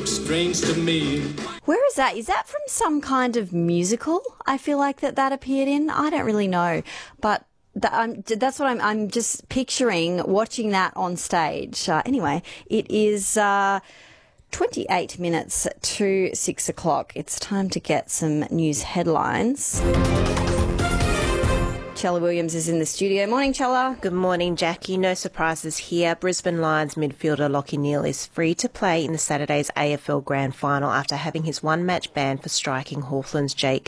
looks strange to me. Where is that? Is that from some kind of musical? I feel like that appeared in. I don't really know, but that's what I'm just picturing watching that on stage. Anyway, it is 28 minutes to 6 o'clock. It's time to get some news headlines. Chella Williams is in the studio. Morning, Chella. Good morning, Jackie. No surprises here. Brisbane Lions midfielder Lachie Neale is free to play in the Saturday's AFL Grand Final after having his one-match ban for striking Hawthorn's Jake